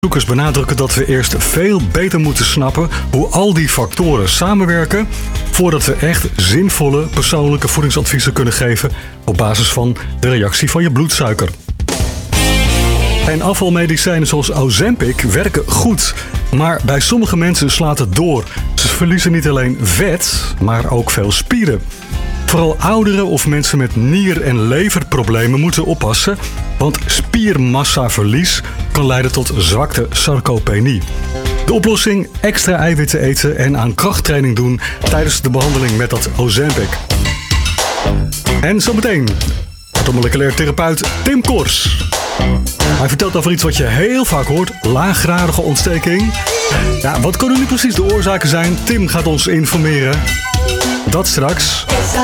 Onderzoekers benadrukken dat we eerst veel beter moeten snappen hoe al die factoren samenwerken voordat we echt zinvolle persoonlijke voedingsadviezen kunnen geven op basis van de reactie van je bloedsuiker. En afvalmedicijnen zoals Ozempic werken goed, maar bij sommige mensen slaat het door. Ze verliezen niet alleen vet, maar ook veel spieren. Vooral ouderen of mensen met nier- en leverproblemen moeten oppassen, want spiermassaverlies kan leiden tot zwakte sarcopenie. De oplossing: extra eiwitten eten en aan krachttraining doen tijdens de behandeling met dat Ozempic. En zometeen moleculair therapeut Tim Kors. Hij vertelt over iets wat je heel vaak hoort: laaggradige ontsteking. Ja, wat kunnen nu precies de oorzaken zijn? Tim gaat ons informeren. Dat straks.